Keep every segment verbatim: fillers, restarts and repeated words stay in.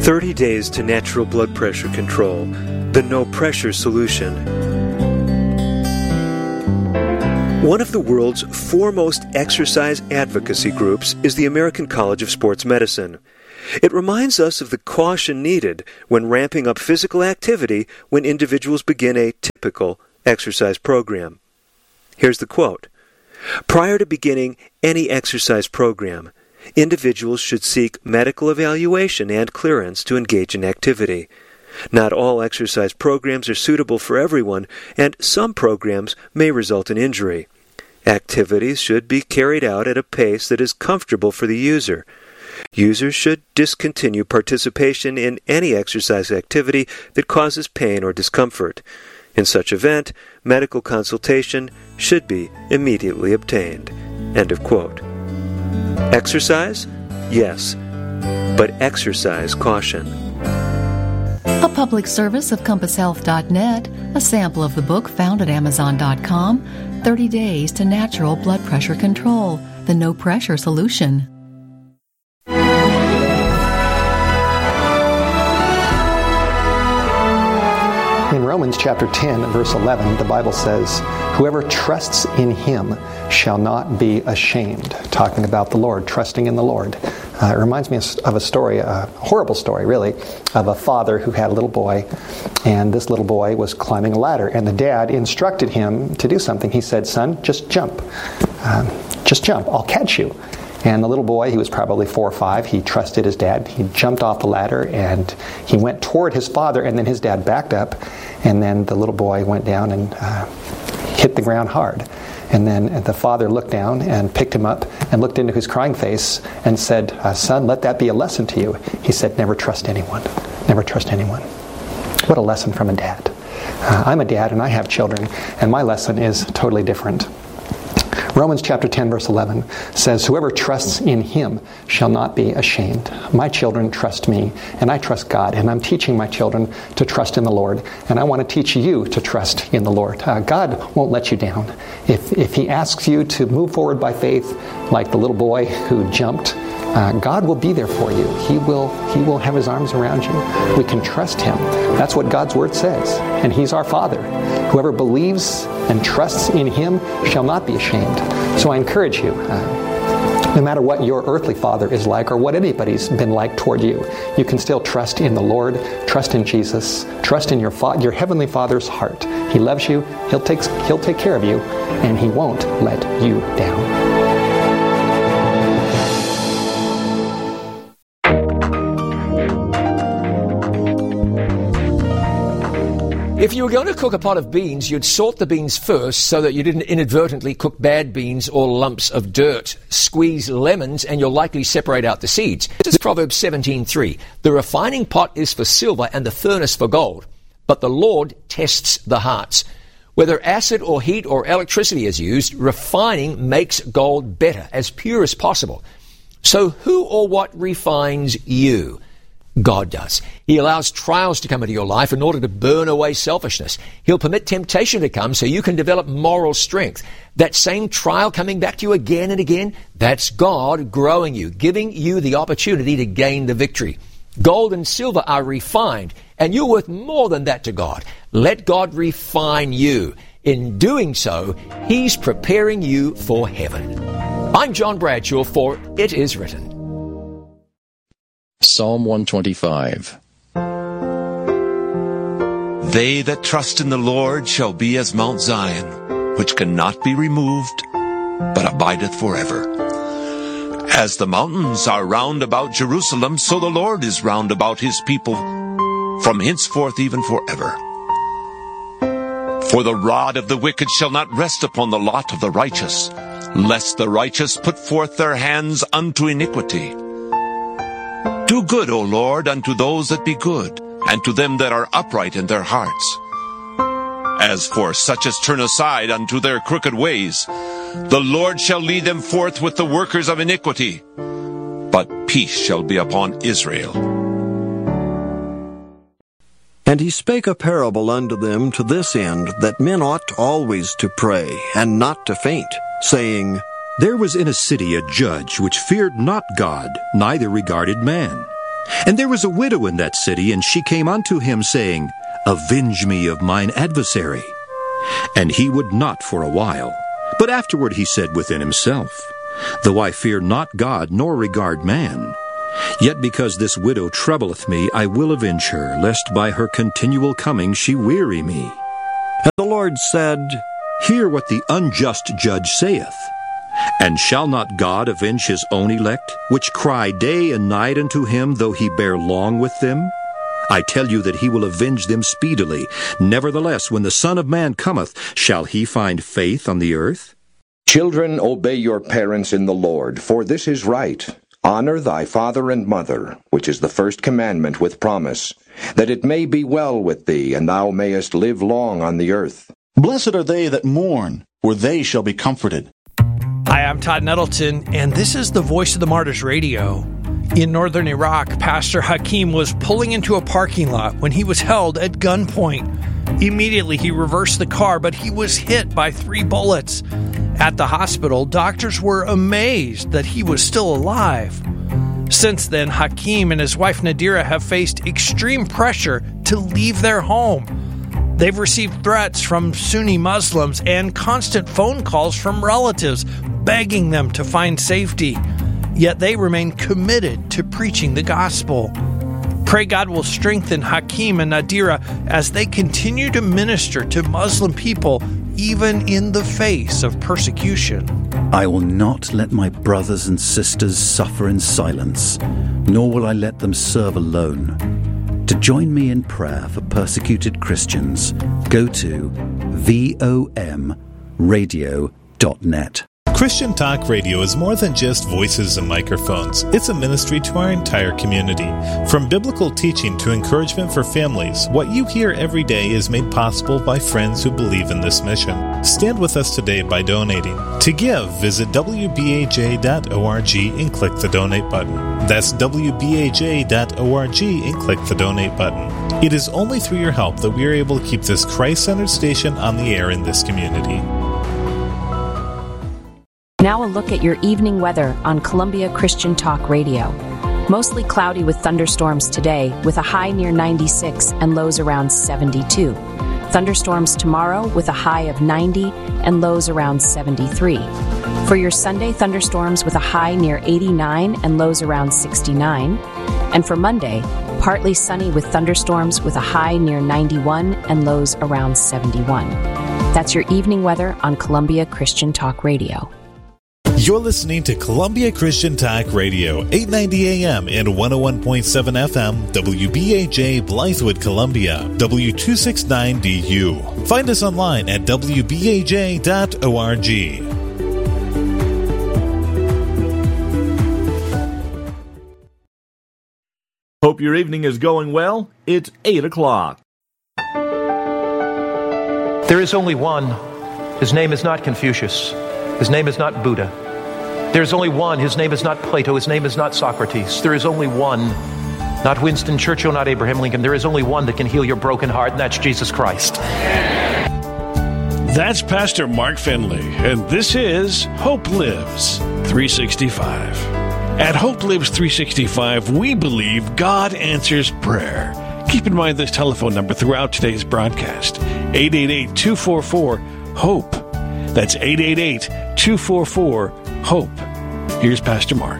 thirty days to Natural Blood Pressure Control, the no-pressure solution. One of the world's foremost exercise advocacy groups is the American College of Sports Medicine. It reminds us of the caution needed when ramping up physical activity when individuals begin a typical exercise program. Here's the quote. Prior to beginning any exercise program, individuals should seek medical evaluation and clearance to engage in activity. Not all exercise programs are suitable for everyone, and some programs may result in injury. Activities should be carried out at a pace that is comfortable for the user. Users should discontinue participation in any exercise activity that causes pain or discomfort. In such event, medical consultation should be immediately obtained. End of quote. Exercise? Yes, but exercise caution. A public service of compass health dot net, a sample of the book found at amazon dot com, thirty days to Natural Blood Pressure Control, the no-pressure solution. In Romans chapter ten, verse eleven, the Bible says, "Whoever trusts in him shall not be ashamed." Talking about the Lord, trusting in the Lord. Uh, it reminds me of a story, a horrible story, really, of a father who had a little boy, and this little boy was climbing a ladder, and the dad instructed him to do something. He said, "Son, just jump. Um, just jump. I'll catch you." And the little boy, he was probably four or five, he trusted his dad. He jumped off the ladder and he went toward his father, and then his dad backed up, and then the little boy went down and uh, hit the ground hard. And then the father looked down and picked him up and looked into his crying face and said, uh, "Son, let that be a lesson to you." He said, "Never trust anyone. Never trust anyone." What a lesson from a dad. Uh, I'm a dad and I have children, and my lesson is totally different. Romans chapter ten, verse eleven says, "Whoever trusts in him shall not be ashamed." My children trust me, and I trust God, and I'm teaching my children to trust in the Lord, and I want to teach you to trust in the Lord. Uh, God won't let you down. If, if he asks you to move forward by faith, like the little boy who jumped, Uh, God will be there for you. He will He will have his arms around you. We can trust him. That's what God's word says. And he's our Father. Whoever believes and trusts in him shall not be ashamed. So I encourage you, uh, no matter what your earthly father is like or what anybody's been like toward you, you can still trust in the Lord, trust in Jesus, trust in your fa- your heavenly Father's heart. He loves you. He'll take, he'll take care of you, and he won't let you down. If you were going to cook a pot of beans, you'd salt the beans first so that you didn't inadvertently cook bad beans or lumps of dirt. Squeeze lemons and you'll likely separate out the seeds. This is Proverbs seventeen three. "The refining pot is for silver and the furnace for gold, but the Lord tests the hearts." Whether acid or heat or electricity is used, refining makes gold better, as pure as possible. So who or what refines you? God does. He allows trials to come into your life in order to burn away selfishness. He'll permit temptation to come so you can develop moral strength. That same trial coming back to you again and again, that's God growing you, giving you the opportunity to gain the victory. Gold and silver are refined, and you're worth more than that to God. Let God refine you. In doing so, he's preparing you for heaven. I'm John Bradshaw for It Is Written. Psalm one twenty-five. They that trust in the Lord shall be as Mount Zion, which cannot be removed, but abideth forever. As the mountains are round about Jerusalem, so the Lord is round about his people, from henceforth even forever. For the rod of the wicked shall not rest upon the lot of the righteous, lest the righteous put forth their hands unto iniquity. Do good, O Lord, unto those that be good, and to them that are upright in their hearts. As for such as turn aside unto their crooked ways, the Lord shall lead them forth with the workers of iniquity, but peace shall be upon Israel. And he spake a parable unto them to this end, that men ought always to pray, and not to faint, saying, There was in a city a judge which feared not God, neither regarded man. And there was a widow in that city, and she came unto him, saying, Avenge me of mine adversary. And he would not for a while. But afterward he said within himself, Though I fear not God, nor regard man, yet because this widow troubleth me, I will avenge her, lest by her continual coming she weary me. And the Lord said, Hear what the unjust judge saith. And shall not God avenge his own elect, which cry day and night unto him, though he bear long with them? I tell you that he will avenge them speedily. Nevertheless, when the Son of Man cometh, shall he find faith on the earth? Children, obey your parents in the Lord, for this is right. Honor thy father and mother, which is the first commandment with promise, that it may be well with thee, and thou mayest live long on the earth. Blessed are they that mourn, for they shall be comforted. Hi, I'm Todd Nettleton, and this is the Voice of the Martyrs Radio. In northern Iraq, Pastor Hakim was pulling into a parking lot when he was held at gunpoint. Immediately, he reversed the car, but he was hit by three bullets. At the hospital, doctors were amazed that he was still alive. Since then, Hakim and his wife Nadira have faced extreme pressure to leave their home. They've received threats from Sunni Muslims and constant phone calls from relatives begging them to find safety. Yet they remain committed to preaching the gospel. Pray God will strengthen Hakim and Nadira as they continue to minister to Muslim people even in the face of persecution. I will not let my brothers and sisters suffer in silence, nor will I let them serve alone. To join me in prayer for persecuted Christians, go to vom radio dot net. Christian Talk Radio is more than just voices and microphones. It's a ministry to our entire community. From biblical teaching to encouragement for families, what you hear every day is made possible by friends who believe in this mission. Stand with us today by donating. To give, visit w b a j dot org and click the donate button. That's w b a j dot org and click the donate button. It is only through your help that we are able to keep this Christ-centered station on the air in this community. Now a look at your evening weather on Columbia Christian Talk Radio. Mostly cloudy with thunderstorms today, with a high near ninety-six and lows around seventy-two. Thunderstorms tomorrow with a high of ninety and lows around seventy-three. For your Sunday, thunderstorms with a high near eighty-nine and lows around sixty-nine. And for Monday, partly sunny with thunderstorms with a high near ninety-one and lows around seventy-one. That's your evening weather on Columbia Christian Talk Radio. You're listening to Columbia Christian Talk Radio, eight ninety A M and one oh one point seven F M, W B A J, Blythewood, Columbia, W two sixty-nine D U. Find us online at w b a j dot org. Hope your evening is going well. It's eight o'clock. There is only one. His name is not Confucius. His name is not Buddha. There is only one. His name is not Plato. His name is not Socrates. There is only one. Not Winston Churchill, not Abraham Lincoln. There is only one that can heal your broken heart, and that's Jesus Christ. That's Pastor Mark Finley, and this is Hope Lives three sixty-five. At Hope Lives three sixty-five, we believe God answers prayer. Keep in mind this telephone number throughout today's broadcast, eight eight eight, two four four, HOPE. That's eight eight eight, two four four, HOPE. Here's Pastor Mark.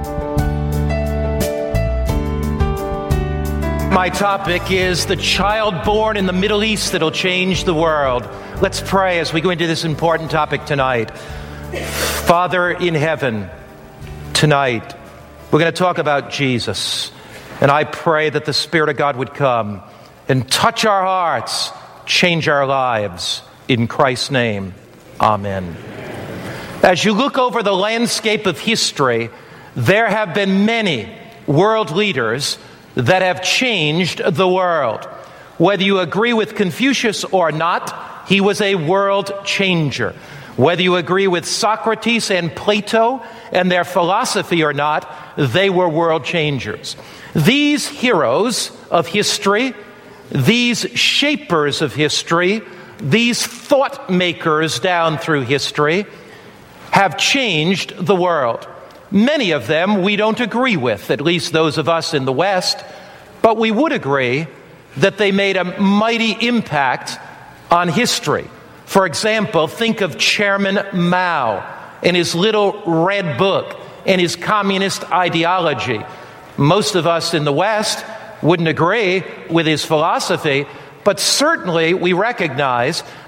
My topic is the child born in the Middle East that'll change the world. Let's pray as we go into this important topic tonight. Father in heaven, tonight we're going to talk about Jesus. And I pray that the Spirit of God would come and touch our hearts, change our lives. In Christ's name, amen. As you look over the landscape of history, there have been many world leaders that have changed the world. Whether you agree with Confucius or not, he was a world changer. Whether you agree with Socrates and Plato and their philosophy or not, they were world changers. These heroes of history, these shapers of history, these thought makers down through history have changed the world. Many of them we don't agree with, at least those of us in the West, but we would agree that they made a mighty impact on history. For example, think of Chairman Mao and his little red book and his communist ideology. Most of us in the West wouldn't agree with his philosophy, but certainly we recognize